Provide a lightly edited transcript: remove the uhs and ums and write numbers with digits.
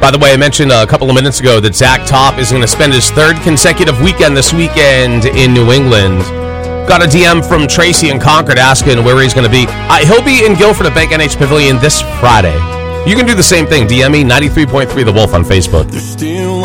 By the way, I mentioned a couple of minutes ago that Zach Top is going to spend his third consecutive weekend this weekend in New England. Got a DM from Tracy in Concord asking where he's going to be. He'll be in Guildford at Bank NH Pavilion this Friday. You can do the same thing. DM me 93.3 The Wolf on Facebook.